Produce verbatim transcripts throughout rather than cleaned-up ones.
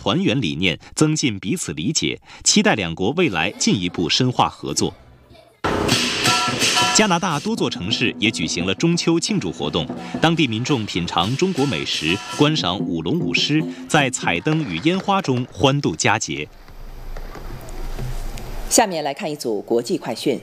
团圆理念，增进彼此理解，期待两国未来进一步深化合作。加拿大多座城市也举行了中秋庆祝活动，当地民众品尝中国美食，观赏舞龙舞狮，在彩灯与烟花中欢度佳节。 下面来看一组国际快讯。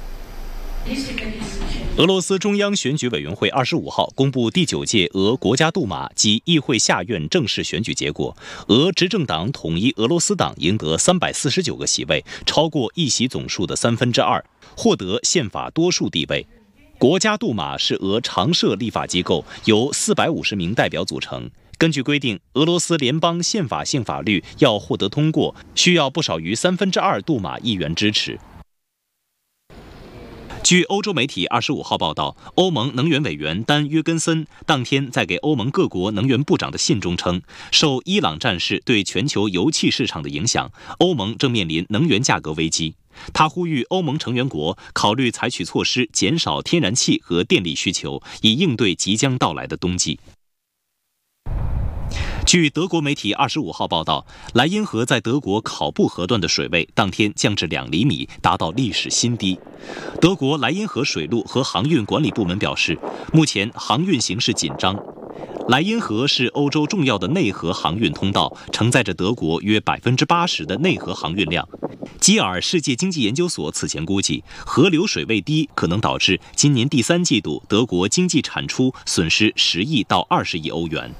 俄罗斯中央选举委员会二十五号公布第九届俄国家杜马及议会下院正式选举结果，俄执政党统一俄罗斯党赢得三百四十九个席位，超过议席总数的三分之二，获得宪法多数地位。国家杜马是俄常设立法机构，由四百五十名代表组成。根据规定，俄罗斯联邦宪法性法律要获得通过，需要不少于三分之二杜马议员支持。据欧洲媒体二十五号报道，欧盟能源委员丹约根森当天在给欧盟各国能源部长的信中称，受伊朗战事对全球油气市场的影响，欧盟正面临能源价格危机。他呼吁欧盟成员国考虑采取措施，减少天然气和电力需求，以应对即将到来的冬季。据德国媒体二十五号报道，莱茵河在德国考布河段的水位当天降至两厘米，达到历史新低。德国莱茵河水路和航运管理部门表示，目前航运形势紧张。莱茵河是欧洲重要的内河航运通道，承载着德国约百分之八十的内河航运量。基尔世界经济研究所此前估计，河流水位低可能导致今年第三季度德国经济产出损失十亿到二十亿欧元。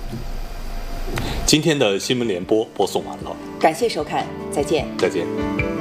今天的新闻联播播送完了， 感谢收看，再见。 再见。